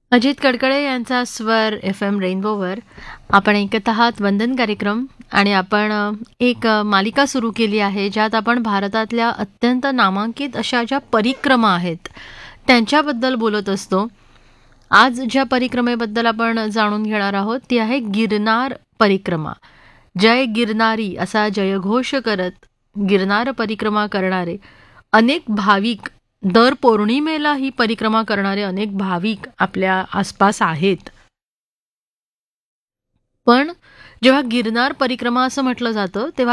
अजित कडकडे यांचा स्वर F M रेनबोवर आपण ऐकत आहात वंदन कार्यक्रम. आणि आपण एक मालिका सुरू केली आहे ज्यात आपण भारतातल्या अत्यंत नामांकित अशा ज्या परिक्रमा आहेत त्यांच्याबद्दल बोलत असतो. आज ज्या परिक्रमेबद्दल आपण जाणून घेणार आहोत ती आहे गिरनार परिक्रमा. जय गिरनारी असा जयघोष करत गिरनार परिक्रमा करणारे अनेक भाविक, दर पौर्णिमेला ही परिक्रमा करणारे अनेक भाविक आपल्या आसपास आहेत. पण जेव्हा गिरनार परिक्रमा असं म्हटलं जातं तेव्हा